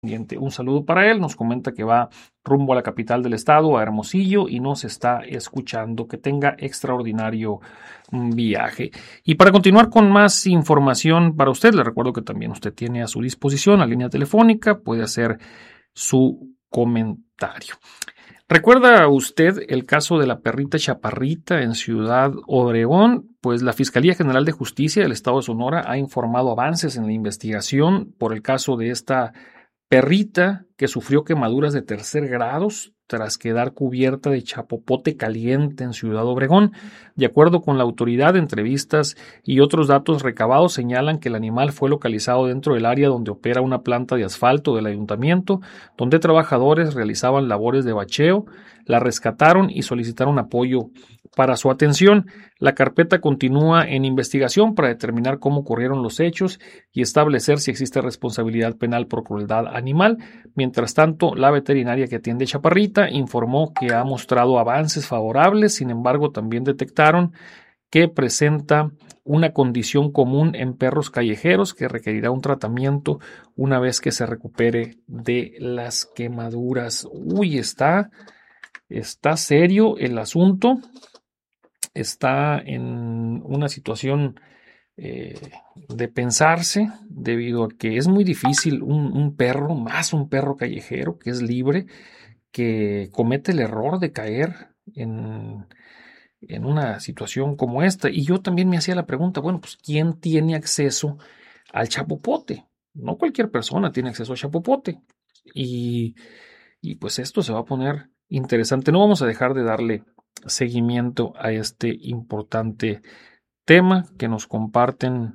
Un saludo para él, nos comenta que va rumbo a la capital del estado, a Hermosillo, y nos está escuchando. Que tenga extraordinario viaje. Y para continuar con más información para usted, le recuerdo que también usted tiene a su disposición la línea telefónica, puede hacer su comentario. ¿Recuerda usted el caso de la perrita Chaparrita en Ciudad Obregón? Pues la Fiscalía General de Justicia del Estado de Sonora ha informado avances en la investigación por el caso de esta perrita que sufrió quemaduras de tercer grado tras quedar cubierta de chapopote caliente en Ciudad Obregón. De acuerdo con la autoridad, entrevistas y otros datos recabados señalan que el animal fue localizado dentro del área donde opera una planta de asfalto del ayuntamiento, donde trabajadores realizaban labores de bacheo, la rescataron y solicitaron apoyo para su atención. La carpeta continúa en investigación para determinar cómo ocurrieron los hechos y establecer si existe responsabilidad penal por crueldad animal. Mientras tanto, la veterinaria que atiende Chaparrita informó que ha mostrado avances favorables, sin embargo, también detectaron que presenta una condición común en perros callejeros que requerirá un tratamiento una vez que se recupere de las quemaduras. Uy, está serio el asunto. Está en una situación de pensarse, debido a que es muy difícil un perro callejero que es libre, que comete el error de caer en una situación como esta. Y yo también me hacía la pregunta, bueno, pues ¿quién tiene acceso al chapopote? No cualquier persona tiene acceso al chapopote. Y pues esto se va a poner interesante. No vamos a dejar de darle seguimiento a este importante tema que nos comparten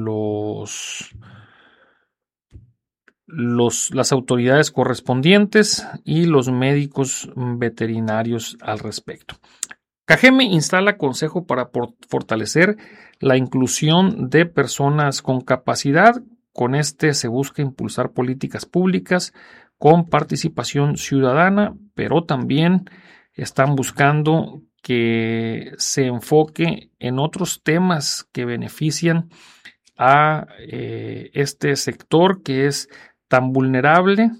las autoridades correspondientes y los médicos veterinarios al respecto. Cajeme instala consejo para fortalecer la inclusión de personas con capacidad. Con este se busca impulsar políticas públicas con participación ciudadana, pero también están buscando que se enfoque en otros temas que benefician a este sector que es tan vulnerable.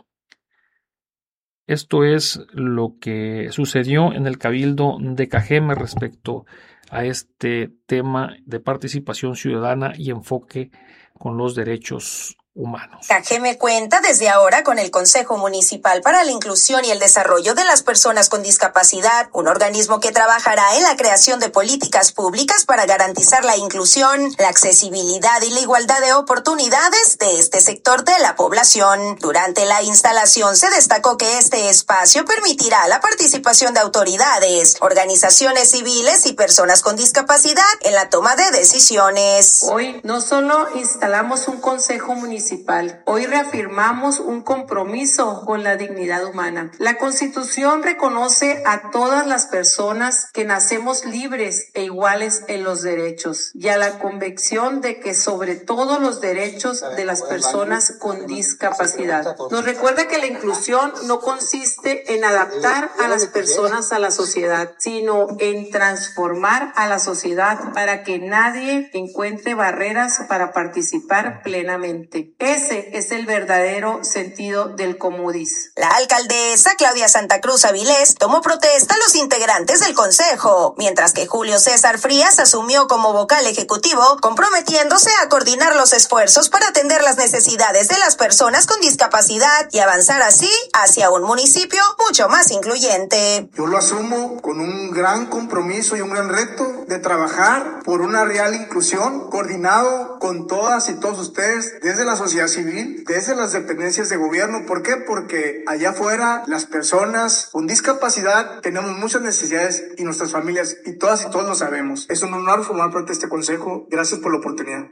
Esto es lo que sucedió en el Cabildo de Cajeme respecto a este tema de participación ciudadana y enfoque con los derechos humanos. Cajeme cuenta desde ahora con el Consejo Municipal para la Inclusión y el Desarrollo de las Personas con Discapacidad, un organismo que trabajará en la creación de políticas públicas para garantizar la inclusión, la accesibilidad y la igualdad de oportunidades de este sector de la población. Durante la instalación se destacó que este espacio permitirá la participación de autoridades, organizaciones civiles y personas con discapacidad en la toma de decisiones. Hoy no solo instalamos un Consejo Municipal, hoy reafirmamos un compromiso con la dignidad humana. La Constitución reconoce a todas las personas que nacemos libres e iguales en los derechos y a la convicción de que sobre todo los derechos de las personas con discapacidad. Nos recuerda que la inclusión no consiste en adaptar a las personas a la sociedad, sino en transformar a la sociedad para que nadie encuentre barreras para participar plenamente. Ese es el verdadero sentido del Comudis. La alcaldesa Claudia Santa Cruz Avilés tomó protesta a los integrantes del consejo, mientras que Julio César Frías asumió como vocal ejecutivo, comprometiéndose a coordinar los esfuerzos para atender las necesidades de las personas con discapacidad y avanzar así hacia un municipio mucho más incluyente. Yo lo asumo con un gran compromiso y un gran reto de trabajar por una real inclusión, coordinado con todas y todos ustedes, desde la sociedad civil, desde las dependencias de gobierno. ¿Por qué? Porque allá afuera las personas con discapacidad tenemos muchas necesidades y nuestras familias, y todas y todos lo sabemos. Es un honor formar parte de este consejo. Gracias por la oportunidad.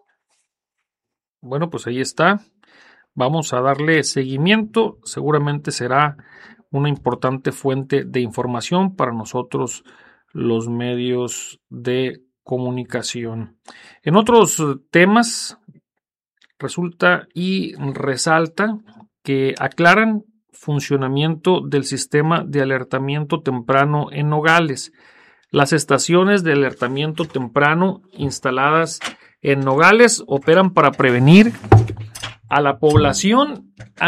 Bueno, pues ahí está. Vamos a darle seguimiento. Seguramente será una importante fuente de información para nosotros, los medios de comunicación. En otros temas, resulta y resalta que aclaran funcionamiento del sistema de alertamiento temprano en Nogales. Las estaciones de alertamiento temprano instaladas en Nogales operan para prevenir a la población